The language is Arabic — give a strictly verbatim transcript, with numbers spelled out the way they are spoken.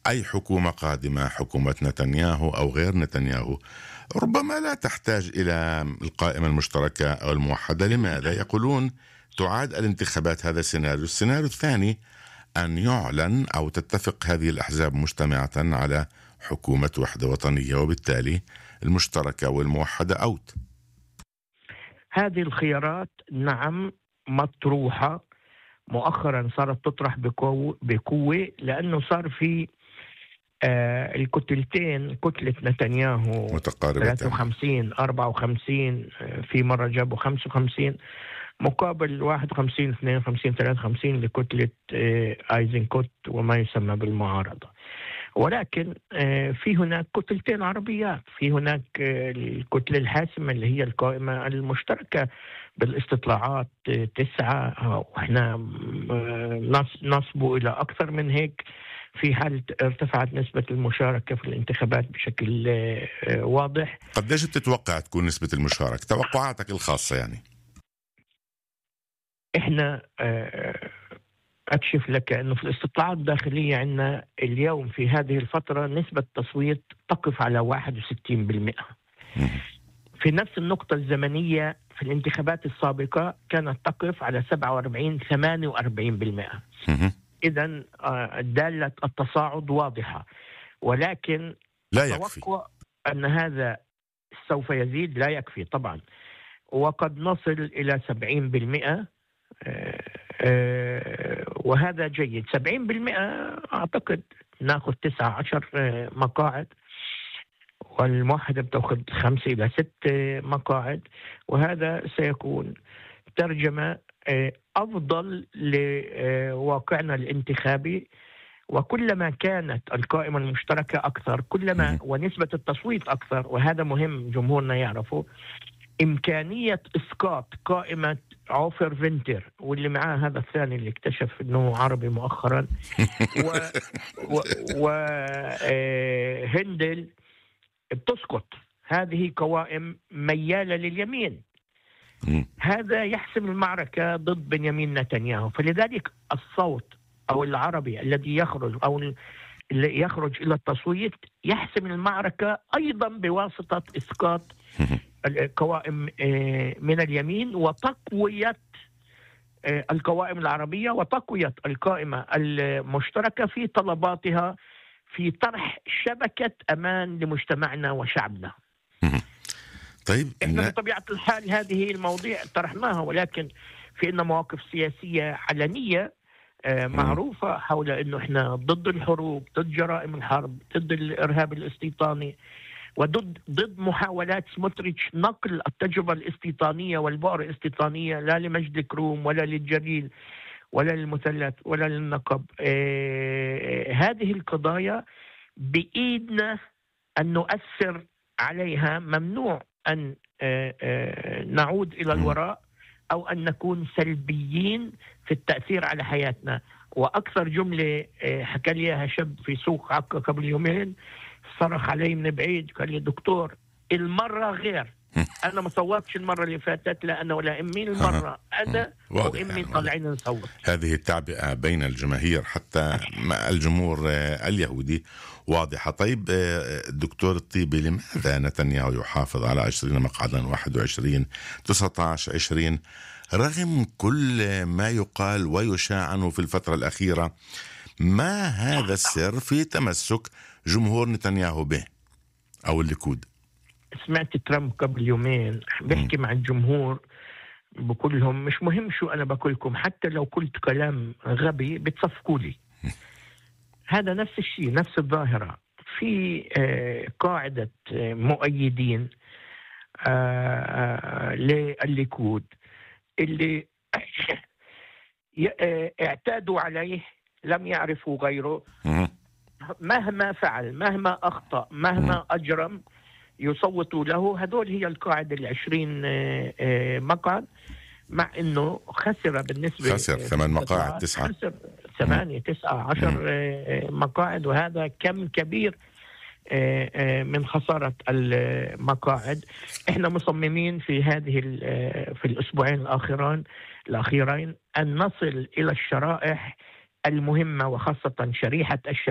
أي حكومة قادمة، حكومة نتنياهو أو غير نتنياهو، ربما لا تحتاج إلى القائمة المشتركة أو الموحدة. لماذا؟ يقولون تعاد الانتخابات. هذا السيناريو. السيناريو الثاني أن يعلن أو تتفق هذه الأحزاب مجتمعة على حكومة وحدة وطنية، وبالتالي المشتركة والموحدة أوت. هذه الخيارات نعم مطروحة مؤخرا، صارت تطرح بقوة, بقوة لأنه صار في آه الكتلتين، كتلة نتنياهو ثلاثة وخمسين أربعة وخمسين، آه في مرة جابوا خمسة وخمسين مقابل واحد وخمسين اثنين وخمسين ثلاثة وخمسين لكتلة آه آيزنكوت وما يسمى بالمعارضة. ولكن آه في هناك كتلتين عربيات، في هناك آه الكتلة الحاسمة اللي هي القائمة المشتركة بالاستطلاعات آه تسعة، وإحنا آه نصبوا إلى أكثر من هيك في حال ارتفعت نسبة المشاركة في الانتخابات بشكل واضح. قديش بتتوقع تكون نسبة المشاركة؟ توقعاتك الخاصة يعني. احنا اكشف لك انه في الاستطلاعات الداخلية عندنا اليوم في هذه الفترة نسبة تصويت تقف على واحد وستين بالمئة. في نفس النقطة الزمنية في الانتخابات السابقة كانت تقف على سبعة وأربعين ثمانية وأربعين بالمئة. إذن دالة التصاعد واضحة، ولكن لا يكفي. أتوقع أن هذا سوف يزيد. لا يكفي طبعا، وقد نصل إلى سبعين بالمئة، وهذا جيد. سبعين بالمئة أعتقد نأخذ تسعة عشر مقاعد، والموحدة بتأخذ خمسة إلى ست مقاعد، وهذا سيكون ترجمة أفضل لواقعنا الانتخابي. وكلما كانت القائمة المشتركة أكثر كلما ونسبة التصويت أكثر، وهذا مهم جمهورنا يعرفه، إمكانية إسقاط قائمة عوفر فينتر واللي معاه هذا الثاني اللي اكتشف أنه عربي مؤخرا وهندل و... و... بتسقط. هذه قوائم ميالة لليمين. هذا يحسم المعركة ضد بنيامين نتنياهو. فلذلك الصوت أو العربي الذي يخرج أو اللي يخرج إلى التصويت يحسم المعركة أيضا بواسطة إسقاط القوائم من اليمين وتقوية القوائم العربية وتقوية القائمة المشتركة في طلباتها في طرح شبكة أمان لمجتمعنا وشعبنا. طيب إحنا بطبيعة الحال هذه المواضيع طرحناها، ولكن في إن مواقف سياسية علنية معروفة حول إنه إحنا ضد الحروب، ضد جرائم الحرب، ضد الإرهاب الاستيطاني، وضد ضد محاولات سموتريتش نقل التجربة الاستيطانية والبؤر الاستيطانية لا لمجد الكروم ولا للجليل ولا للمثلث ولا للنقب. آه هذه القضايا بإيدنا أن نؤثر عليها. ممنوع أن آه آه نعود إلى الوراء أو أن نكون سلبيين في التأثير على حياتنا. وأكثر جملة آه حكى لي شاب في سوق عكا قبل يومين، صرخ علي من بعيد قال لي دكتور المرة غير، أنا ما صوتش المرة اللي فاتت لا أنا ولا أمي، المرة أنا وأمي طالعين نصوت. هذه التعبئة بين الجماهير حتى الجمهور اليهودي واضحة. طيب دكتور الطيبي، لماذا نتنياهو يحافظ على عشرين مقعدا، واحد وعشرين، تسعة عشر، عشرين، رغم كل ما يقال ويشاع عنه في الفترة الأخيرة؟ ما هذا السر في تمسك جمهور نتنياهو به أو الليكود؟ سمعت ترامب قبل يومين بيحكي مع الجمهور بقول لهم مش مهم شو أنا بقولكم، حتى لو قلت كلام غبي بتصفقوا لي. هذا نفس الشيء، نفس الظاهرة في قاعدة مؤيدين للليكود اللي اعتادوا عليه، لم يعرفوا غيره، مهما فعل مهما أخطأ مهما أجرم يصوتوا له. هذول هي القاعدة العشرين مقعد، مع أنه خسر بالنسبة خسر ثمان مقاعد، تسعة خسر ثمانية تسعة عشر مقاعد، وهذا كم كبير من خسارة المقاعد. احنا مصممين في هذه في الأسبوعين الأخيرين الأخيرين أن نصل إلى الشرائح المهمة، وخاصة شريحة الشباب